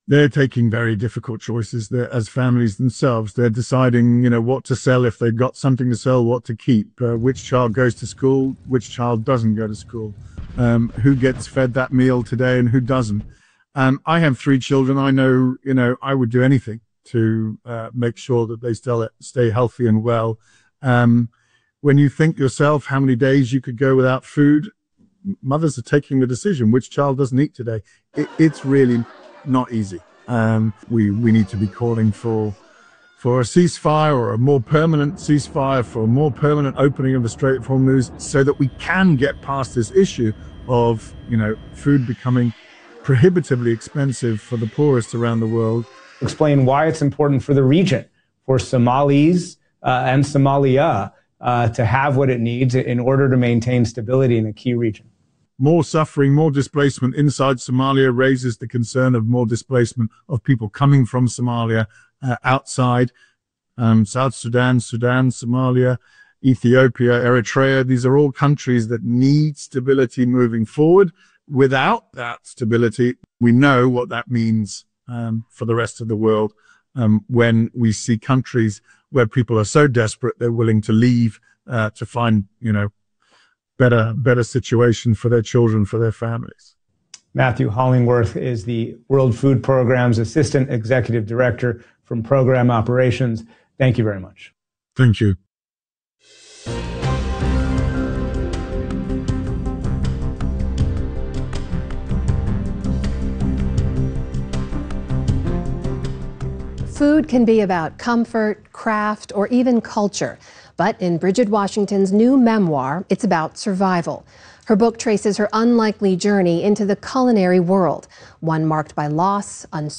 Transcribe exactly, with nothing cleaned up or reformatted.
They're taking very difficult choices there as families themselves. They're deciding, you know, what to sell if they've got something to sell, what to keep, uh, which child goes to school, which child doesn't go to school, um, who gets fed that meal today and who doesn't. Um, I have three children. I know, you know, I would do anything to uh, make sure that they still stay healthy and well. Um, when you think yourself how many days you could go without food, mothers are taking the decision which child doesn't eat today. It, it's really not easy. Um, we we need to be calling for for a ceasefire or a more permanent ceasefire, for a more permanent opening of the Strait of Hormuz, so that we can get past this issue of, you know, food becoming prohibitively expensive for the poorest around the world. Explain why it's important for the region, for Somalis uh, and Somalia uh, to have what it needs in order to maintain stability in a key region. More suffering, more displacement inside Somalia raises the concern of more displacement of people coming from Somalia uh, outside. Um, South Sudan, Sudan, Somalia, Ethiopia, Eritrea, these are all countries that need stability moving forward. Without that stability, we know what that means um, for the rest of the world um, when we see countries where people are so desperate they're willing to leave uh, to find, you know, better better situation for their children, for their families. Matthew Hollingworth is the World Food Programme's Assistant Executive Director from Program Operations. Thank you very much. Thank you. Food can be about comfort, craft, or even culture. But in Bridget Washington's new memoir, it's about survival. Her book traces her unlikely journey into the culinary world, one marked by loss, uncertainty,